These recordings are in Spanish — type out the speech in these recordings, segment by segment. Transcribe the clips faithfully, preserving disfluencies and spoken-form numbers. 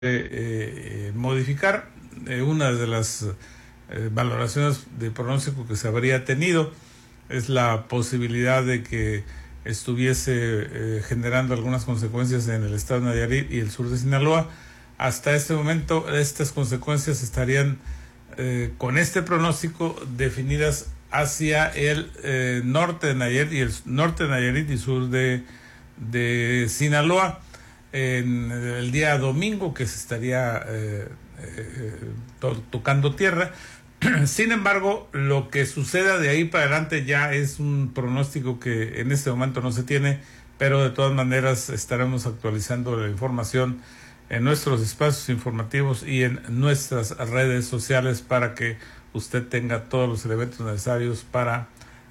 eh, modificar. Eh, una de las eh, valoraciones de pronóstico que se habría tenido es la posibilidad de que estuviese eh, generando algunas consecuencias en el estado de Nayarit y el sur de Sinaloa. Hasta este momento estas consecuencias estarían eh, con este pronóstico definidas hacia el eh, norte de Nayarit y el norte de Nayarit y sur de, de Sinaloa en el día domingo, que se estaría eh, eh, to tocando tierra. Sin embargo, lo que suceda de ahí para adelante ya es un pronóstico que en este momento no se tiene, pero de todas maneras estaremos actualizando la información en nuestros espacios informativos y en nuestras redes sociales para que usted tenga todos los elementos necesarios para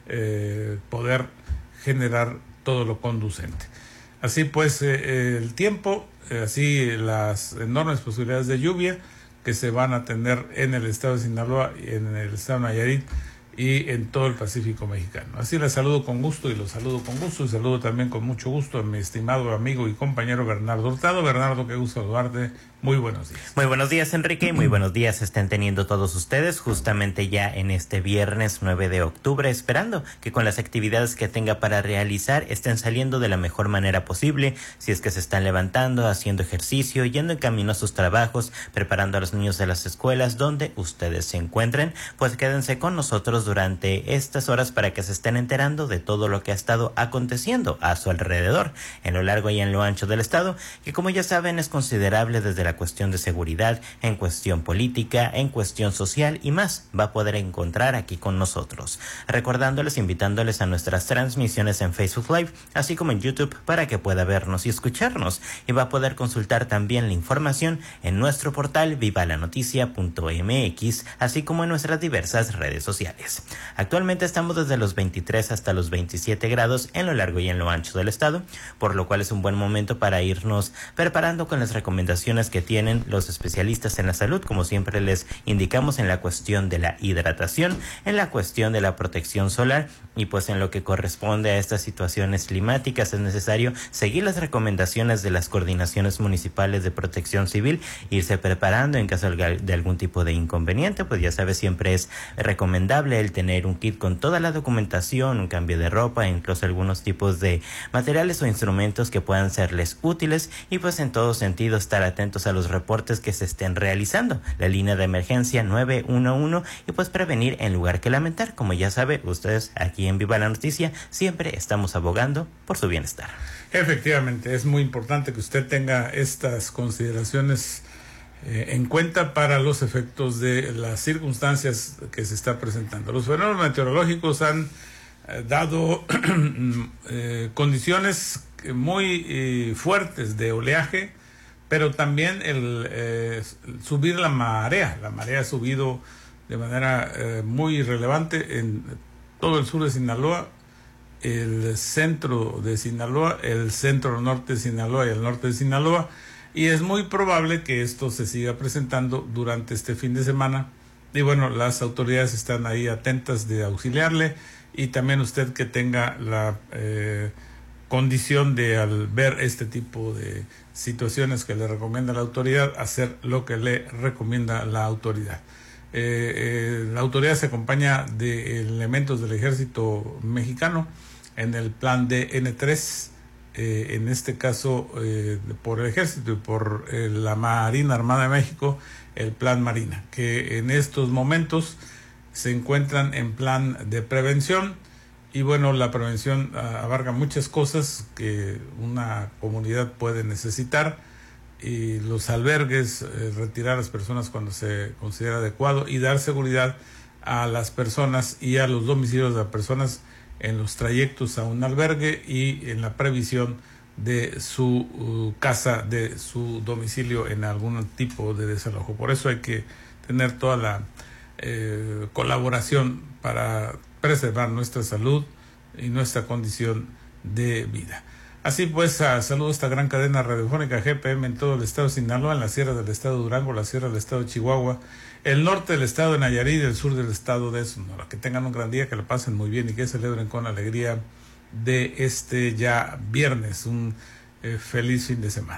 eh, poder generar todo lo conducente. Así pues, eh, el tiempo, eh, así las enormes posibilidades de lluvia que se van a tener en el estado de Sinaloa, en el estado de Nayarit y en todo el Pacífico mexicano. Así les saludo con gusto y los saludo con gusto y saludo también con mucho gusto a mi estimado amigo y compañero Bernardo Hurtado. Bernardo, qué gusto saludarte. Muy buenos días. Muy buenos días, Enrique, y muy buenos días estén teniendo todos ustedes justamente ya en este viernes nueve de octubre, esperando que con las actividades que tenga para realizar estén saliendo de la mejor manera posible, si es que se están levantando, haciendo ejercicio, yendo en camino a sus trabajos, preparando a los niños de las escuelas, donde ustedes se encuentren, pues quédense con nosotros durante estas horas para que se estén enterando de todo lo que ha estado aconteciendo a su alrededor, en lo largo y en lo ancho del estado, que como ya saben es considerable desde la cuestión de seguridad, en cuestión política, en cuestión social y más, va a poder encontrar aquí con nosotros. Recordándoles, invitándoles a nuestras transmisiones en Facebook Live, así como en YouTube, para que pueda vernos y escucharnos, y va a poder consultar también la información en nuestro portal viva la noticia punto m x, así como en nuestras diversas redes sociales. Actualmente estamos desde los veintitrés hasta los veintisiete grados en lo largo y en lo ancho del estado, por lo cual es un buen momento para irnos preparando con las recomendaciones que tienen los especialistas en la salud, como siempre les indicamos en la cuestión de la hidratación, en la cuestión de la protección solar, y pues en lo que corresponde a estas situaciones climáticas es necesario seguir las recomendaciones de las coordinaciones municipales de protección civil, irse preparando en caso de algún tipo de inconveniente. Pues ya sabes, siempre es recomendable el tener un kit con toda la documentación, un cambio de ropa, incluso algunos tipos de materiales o instrumentos que puedan serles útiles, y pues en todo sentido estar atentos a los reportes que se estén realizando, la línea de emergencia nueve uno uno, y pues prevenir en lugar que lamentar. Como ya sabe, ustedes aquí en Viva la Noticia siempre estamos abogando por su bienestar. Efectivamente, es muy importante que usted tenga estas consideraciones eh, en cuenta para los efectos de las circunstancias que se está presentando. Los fenómenos meteorológicos han eh, dado eh, condiciones muy eh, fuertes de oleaje, pero también el, eh, subir la marea. La marea ha subido de manera eh, muy relevante en todo el sur de Sinaloa, el centro de Sinaloa, el centro norte de Sinaloa y el norte de Sinaloa, y es muy probable que esto se siga presentando durante este fin de semana. Y bueno, las autoridades están ahí atentas de auxiliarle, y también usted que tenga la eh, condición de, al ver este tipo de situaciones que le recomienda la autoridad, hacer lo que le recomienda la autoridad. Eh, eh, la autoridad se acompaña de elementos del ejército mexicano en el plan de N tres, eh, en este caso eh, por el ejército y por eh, la Marina Armada de México, el plan Marina, que en estos momentos se encuentran en plan de prevención. Y bueno, la prevención uh, abarca muchas cosas que una comunidad puede necesitar, y los albergues, eh, retirar a las personas cuando se considera adecuado y dar seguridad a las personas y a los domicilios de las personas en los trayectos a un albergue y en la previsión de su uh, casa, de su domicilio en algún tipo de desalojo. Por eso hay que tener toda la eh, colaboración para preservar nuestra salud y nuestra condición de vida. Así pues, uh, saludo a esta gran cadena radiofónica G P M en todo el estado de Sinaloa, en la sierra del estado de Durango, la sierra del estado de Chihuahua, el norte del estado de Nayarit y el sur del estado de Sonora. Que tengan un gran día, que lo pasen muy bien y que celebren con alegría de este ya viernes, un eh, feliz fin de semana.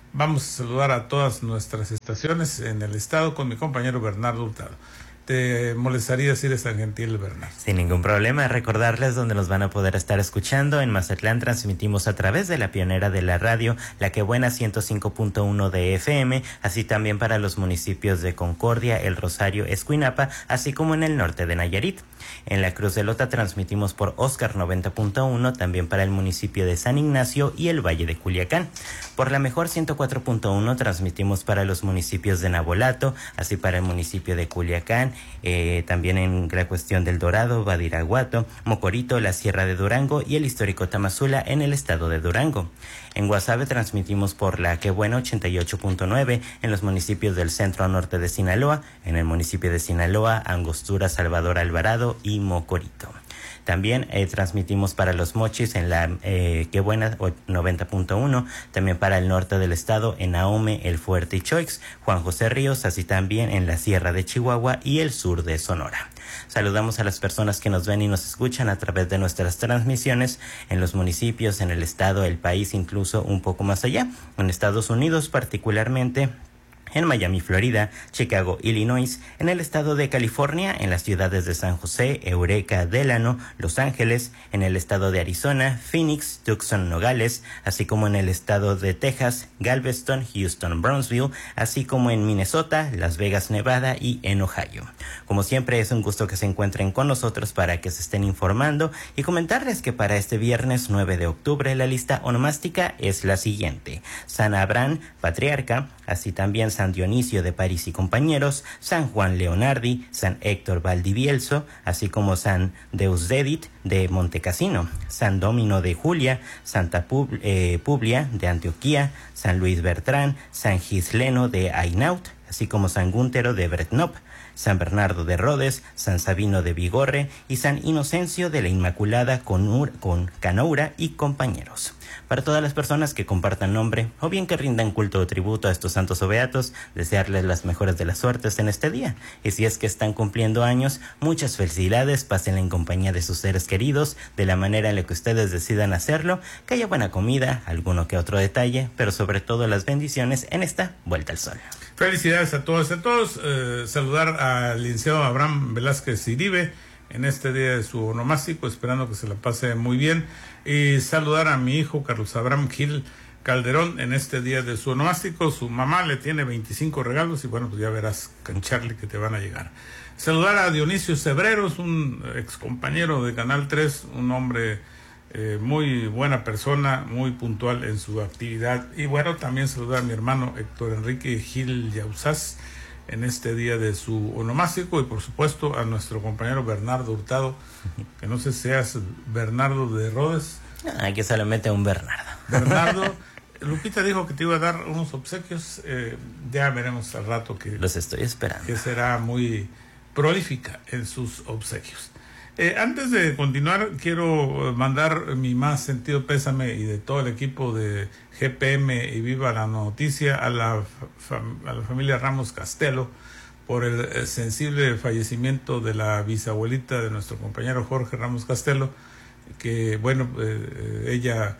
vamos a saludar a todas nuestras estaciones en el estado con mi compañero Bernardo Hurtado. ¿Te molestaría si eres tan gentil, Bernardo? Sin ningún problema, recordarles dónde nos van a poder estar escuchando. En Mazatlán transmitimos a través de la pionera de la radio, La Que Buena ciento cinco punto uno de F M, así también para los municipios de Concordia, El Rosario, Escuinapa, así como en el norte de Nayarit. En la Cruz de Lota transmitimos por Oscar noventa punto uno, también para el municipio de San Ignacio y el Valle de Culiacán. Por la Mejor ciento cuatro punto uno transmitimos para los municipios de Nabolato, así para el municipio de Culiacán, eh, también en la cuestión del Dorado, Badiraguato, Mocorito, la Sierra de Durango y el histórico Tamazula en el estado de Durango. En Guasave transmitimos por La Que Buena ochenta y ocho punto nueve en los municipios del centro norte de Sinaloa, en el municipio de Sinaloa, Angostura, Salvador Alvarado y Mocorito. También eh, transmitimos para los Mochis en la eh, Que Buena noventa punto uno, también para el norte del estado en Ahome, El Fuerte y Choix, Juan José Ríos, así también en la Sierra de Chihuahua y el sur de Sonora. Saludamos a las personas que nos ven y nos escuchan a través de nuestras transmisiones en los municipios, en el estado, el país, incluso un poco más allá, en Estados Unidos particularmente, en Miami, Florida, Chicago, Illinois, en el estado de California, en las ciudades de San José, Eureka, Delano, Los Ángeles, en el estado de Arizona, Phoenix, Tucson, Nogales, así como en el estado de Texas, Galveston, Houston, Brownsville, así como en Minnesota, Las Vegas, Nevada y en Ohio. Como siempre, es un gusto que se encuentren con nosotros para que se estén informando y comentarles que para este viernes nueve de octubre la lista onomástica es la siguiente: San Abraham, patriarca, así también San Dionisio de París y compañeros, San Juan Leonardi, San Héctor Valdivielso, así como San Deusdedit de Montecassino, San Domino de Julia, Santa Pub, eh, Publia de Antioquía, San Luis Bertrán, San Gisleno de Hainaut, así como San Gúntero de Bretnop, San Bernardo de Rodes, San Sabino de Vigorre y San Inocencio de la Inmaculada con, Ur, con Canoura y compañeros. Para todas las personas que compartan nombre o bien que rindan culto o tributo a estos santos o beatos, desearles las mejores de las suertes en este día. Y si es que están cumpliendo años, muchas felicidades, pásenla en compañía de sus seres queridos, de la manera en la que ustedes decidan hacerlo, que haya buena comida, alguno que otro detalle, pero sobre todo las bendiciones en esta Vuelta al Sol. Felicidades a todos y a todos. Eh, saludar al licenciado Abraham Velázquez Iribe en este día de su onomástico, esperando que se la pase muy bien. Y saludar a mi hijo Carlos Abraham Gil Calderón en este día de su onomástico. Su mamá le tiene veinticinco regalos y bueno, pues ya verás, con Charlie, que te van a llegar. Saludar a Dionisio Cebreros, un ex compañero de Canal tres, un hombre eh, muy buena persona, muy puntual en su actividad. Y bueno, también saludar a mi hermano Héctor Enrique Gil Yauzás en este día de su onomástico, y por supuesto a nuestro compañero Bernardo Hurtado, que no sé si seas Bernardo de Rodes. Aquí solamente un Bernardo. Bernardo, Lupita dijo que te iba a dar unos obsequios, eh, ya veremos al rato que los estoy esperando, que será muy prolífica en sus obsequios. Eh, antes de continuar, quiero mandar mi más sentido pésame y de todo el equipo de G P M y Viva la Noticia a la, fam- a la familia Ramos Castelo por el, el sensible fallecimiento de la bisabuelita de nuestro compañero Jorge Ramos Castelo, que bueno, eh, ella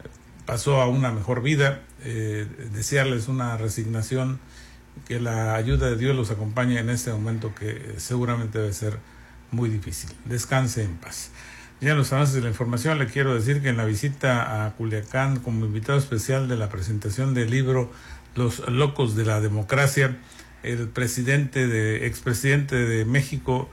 pasó a una mejor vida. Eh, desearles una resignación, que la ayuda de Dios los acompañe en este momento que seguramente debe ser muy difícil. Descanse en paz. Ya en los avances de la información le quiero decir que en la visita a Culiacán como invitado especial de la presentación del libro Los Locos de la Democracia, el presidente de expresidente de México,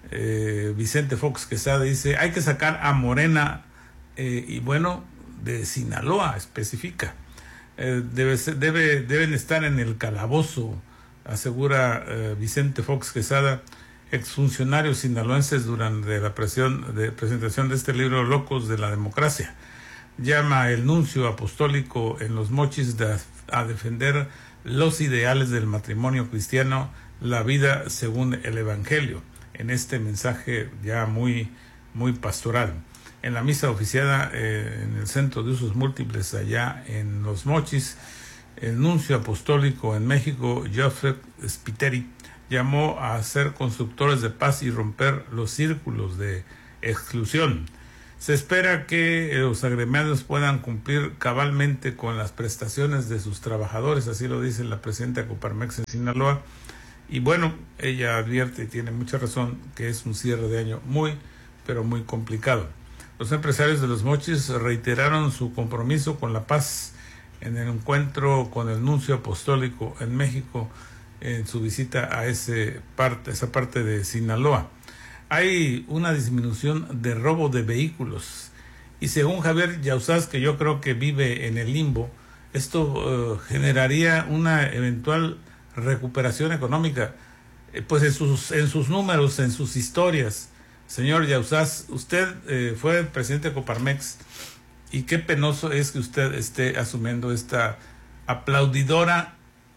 eh, Vicente Fox Quesada, dice: hay que sacar a Morena eh, y bueno, de Sinaloa especifica. Eh, debe ser, debe, deben estar en el calabozo, asegura eh, Vicente Fox Quesada, exfuncionarios sinaloenses durante la presión de presentación de este libro Locos de la Democracia. Llama el nuncio apostólico en Los Mochis de, a defender los ideales del matrimonio cristiano, la vida según el Evangelio, en este mensaje ya muy, muy pastoral. En la misa oficiada eh, en el Centro de Usos Múltiples allá en Los Mochis, el nuncio apostólico en México, Joseph Spiteri, llamó a ser constructores de paz y romper los círculos de exclusión. Se espera que los agremiados puedan cumplir cabalmente con las prestaciones de sus trabajadores, así lo dice la presidenta de Coparmex en Sinaloa. Y bueno, ella advierte y tiene mucha razón que es un cierre de año muy, pero muy complicado. Los empresarios de Los Mochis reiteraron su compromiso con la paz en el encuentro con el nuncio apostólico en México en su visita a ese parte, esa parte de Sinaloa. Hay una disminución de robo de vehículos y según Javier Yauzás, que yo creo que vive en el limbo, esto uh, generaría una eventual recuperación económica, eh, pues en sus, en sus números, en sus historias. Señor Yauzás, usted eh, fue presidente de Coparmex y qué penoso es que usted esté asumiendo esta aplaudidora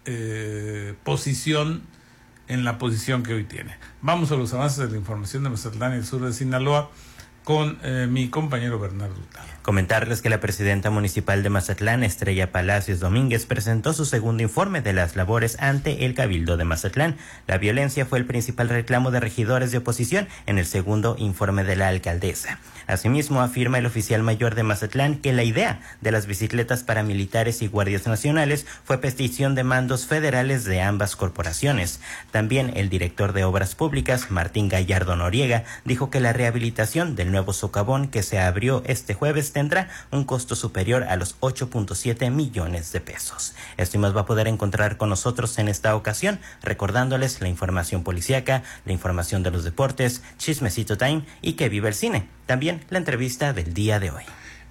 eh, posición en la posición que hoy tiene. Vamos a los avances de la información de Mazatlán y el sur de Sinaloa con eh, mi compañero Bernardo Hurtado. Comentarles que la presidenta municipal de Mazatlán, Estrella Palacios Domínguez, presentó su segundo informe de las labores ante el Cabildo de Mazatlán. La violencia fue el principal reclamo de regidores de oposición en el segundo informe de la alcaldesa. Asimismo, afirma el oficial mayor de Mazatlán que la idea de las bicicletas paramilitares y guardias nacionales fue petición de mandos federales de ambas corporaciones. También el director de Obras Públicas, Martín Gallardo Noriega, dijo que la rehabilitación del nuevo socavón que se abrió este jueves tendrá un costo superior a los ocho punto siete millones de pesos. Esto y más va a poder encontrar con nosotros en esta ocasión, recordándoles la información policíaca, la información de los deportes, Chismecito Time y Que Viva el Cine. También la entrevista del día de hoy.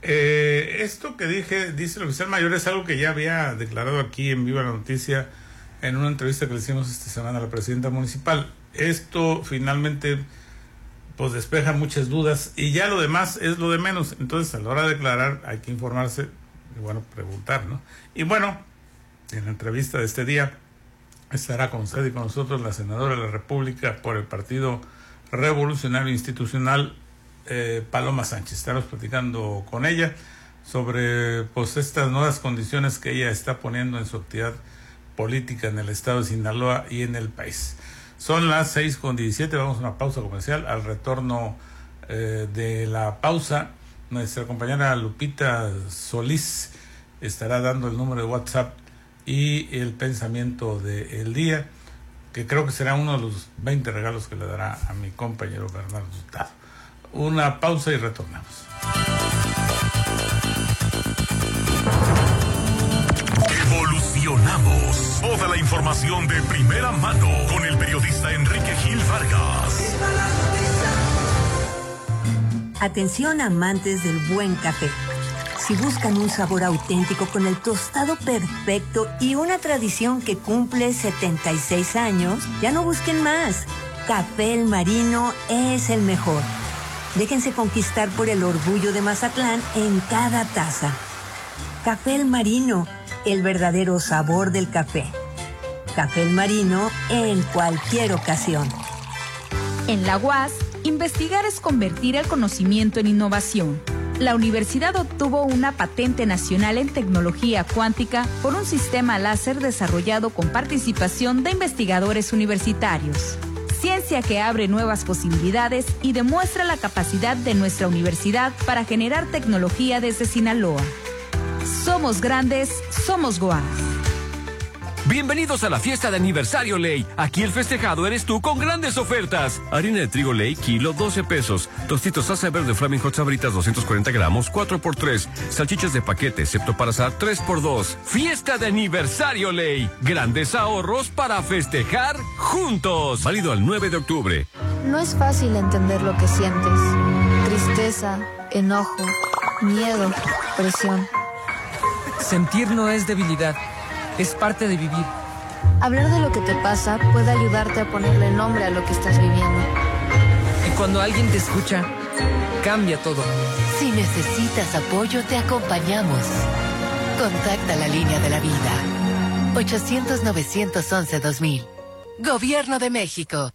Eh, esto que dije, dice el oficial mayor, es algo que ya había declarado aquí en Viva la Noticia en una entrevista que le hicimos esta semana a la presidenta municipal. Esto finalmente pues despeja muchas dudas y ya lo demás es lo de menos. Entonces a la hora de declarar hay que informarse y bueno, preguntar, ¿no? Y bueno, en la entrevista de este día estará con usted y con nosotros la senadora de la República por el Partido Revolucionario Institucional, eh, Paloma Sánchez. Estaremos platicando con ella sobre pues estas nuevas condiciones que ella está poniendo en su actividad política en el estado de Sinaloa y en el país. Son las seis con diecisiete, vamos a una pausa comercial. Al retorno eh, de la pausa, nuestra compañera Lupita Solís estará dando el número de WhatsApp y el pensamiento del día, que creo que será uno de los veinte regalos que le dará a mi compañero Bernardo Hurtado. Una pausa y retornamos. Evolucionamos. Toda la información de primera mano con el periodista Enrique Gil Vargas. Atención amantes del buen café. Si buscan un sabor auténtico con el tostado perfecto y una tradición que cumple setenta y seis años, ya no busquen más. Café El Marino es el mejor. Déjense conquistar por el orgullo de Mazatlán en cada taza. Café El Marino, el verdadero sabor del café. Café El Marino en cualquier ocasión. En la U A S, investigar es convertir el conocimiento en innovación. La universidad obtuvo una patente nacional en tecnología cuántica por un sistema láser desarrollado con participación de investigadores universitarios. Ciencia que abre nuevas posibilidades y demuestra la capacidad de nuestra universidad para generar tecnología desde Sinaloa. Somos grandes, somos Goaz. Bienvenidos a la fiesta de aniversario Ley. Aquí el festejado eres tú con grandes ofertas. Harina de trigo Ley, kilo, doce pesos. Tostitos salsa verde Flaming Hot Sabritas, doscientos cuarenta gramos, cuatro por tres. Salchichas de paquete, excepto para asar, tres por dos. Fiesta de aniversario Ley. Grandes ahorros para festejar juntos. Válido al nueve de octubre. No es fácil entender lo que sientes. Tristeza, enojo, miedo, presión. Sentir no es debilidad. Es parte de vivir. Hablar de lo que te pasa puede ayudarte a ponerle nombre a lo que estás viviendo. Y cuando alguien te escucha, cambia todo. Si necesitas apoyo, te acompañamos. Contacta la línea de la vida. ochocientos, novecientos once, dos mil. Gobierno de México.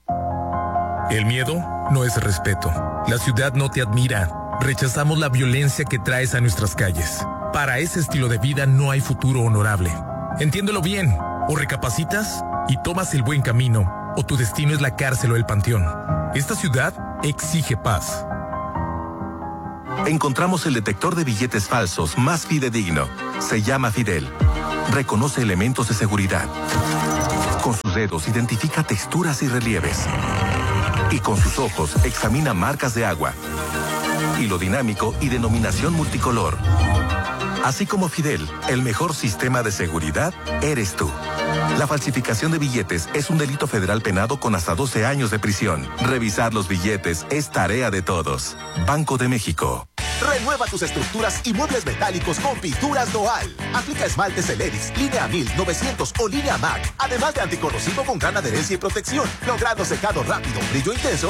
El miedo no es respeto. La ciudad no te admira. Rechazamos la violencia que traes a nuestras calles. Para ese estilo de vida no hay futuro honorable. Entiéndelo bien, o recapacitas y tomas el buen camino, o tu destino es la cárcel o el panteón. Esta ciudad exige paz. encontramos el detector de billetes falsos más fidedigno. Se llama Fidel. Reconoce elementos de seguridad. Con sus dedos identifica texturas y relieves. Y con sus ojos examina marcas de agua, hilo dinámico y denominación multicolor. Así como Fidel, el mejor sistema de seguridad eres tú. La falsificación de billetes es un delito federal penado con hasta doce años de prisión. Revisar los billetes es tarea de todos. Banco de México. Renueva tus estructuras y muebles metálicos con Pinturas Doal. Aplica esmaltes Celeris, línea mil, novecientos o línea M A C. Además de anticorrosivo con gran adherencia y protección, logrando secado rápido, brillo intenso